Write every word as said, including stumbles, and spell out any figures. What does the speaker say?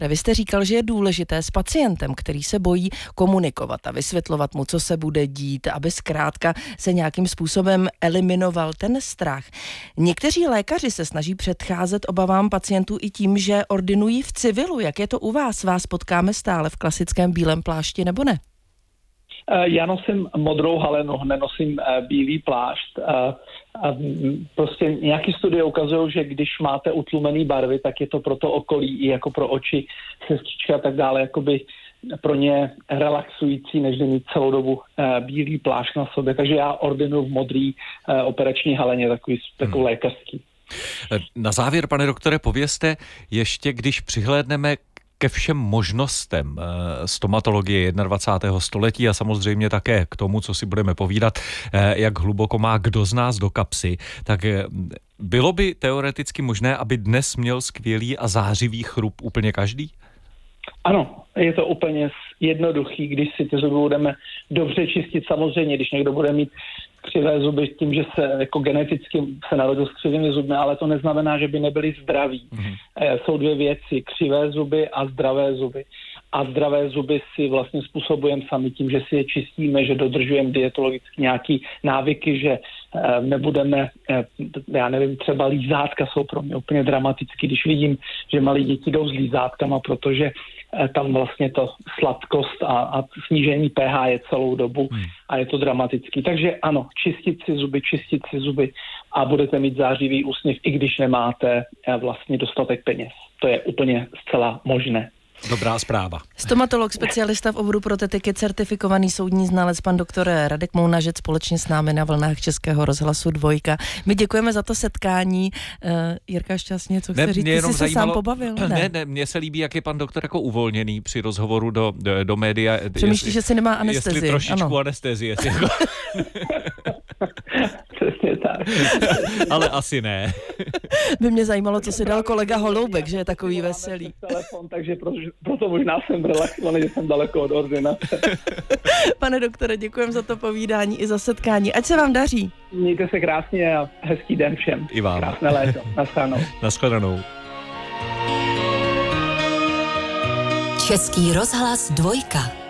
Vy jste říkal, že je důležité s pacientem, který se bojí, komunikovat a vysvětlovat mu, co se bude dít, aby zkrátka se nějakým způsobem eliminoval ten strach. Někteří lékaři se snaží předcházet obavám pacientů i tím, že ordinují v civilu. Jak je to u vás? Vás potkáme stále v klasickém bílém plášti nebo ne? Já nosím modrou halenu, nenosím bílý plášť. A prostě nějaké studie ukazují, že když máte utlumený barvy, tak je to pro to okolí i jako pro oči, sestřičky a tak dále, jakoby pro ně relaxující, než mít celou dobu bílý plášť na sobě. Takže já ordinuju v modrý operační haleně, takový, takový hmm. lékařský. Na závěr, pane doktore, povězte ještě, když přihlédneme ke všem možnostem stomatologie dvacátého prvního století a samozřejmě také k tomu, co si budeme povídat, jak hluboko má kdo z nás do kapsy, tak bylo by teoreticky možné, aby dnes měl skvělý a zářivý chrup úplně každý? Ano, je to úplně jednoduchý, když si ty zuby budeme dobře čistit. Samozřejmě, když někdo bude mít křivé zuby tím, že se jako geneticky se narodil s křivými zuby, ale to neznamená, že by nebyli zdraví. Mm-hmm. E, jsou dvě věci, křivé zuby a zdravé zuby. A zdravé zuby si vlastně způsobujeme sami tím, že si je čistíme, že dodržujeme dietologicky nějaký návyky, že e, nebudeme, e, já nevím, třeba lízátka jsou pro mě úplně dramatický, když vidím, že malí děti jdou s lízátkama, protože tam vlastně to sladkost a, a snížení pH je celou dobu hmm. a je to dramatický. Takže ano, čistit si zuby, čistit si zuby a budete mít zářivý úsměv, i když nemáte vlastně dostatek peněz. To je úplně zcela možné. Dobrá zpráva. Stomatolog, specialista v oboru protetiky, certifikovaný soudní znalec, pan doktor Radek Mounažec, společně s námi na vlnách Českého rozhlasu Dvojka. My děkujeme za to setkání. Uh, Jirka Šťastně, co chce ne, říct? Ty jsi se sám pobavil? Ne? ne, ne, mně se líbí, jak je pan doktor jako uvolněný při rozhovoru do, do, do média. Přemýšlí, že si nemá anestezii. Jestli trošičku ano. anestezie. Jako... Přesně tak. Ale asi ne. By mě zajímalo, co si dal kolega Holoubek, že je takový veselý. Telefon, takže proto, proto možná jsem relaxovaný, že jsem daleko od ordinace. Pane doktore, děkujeme za to povídání i za setkání. Ať se vám daří. Mějte se krásně a hezký den všem. I vám. Krásné léto. Naschledanou. Naschledanou. Český rozhlas Dvojka.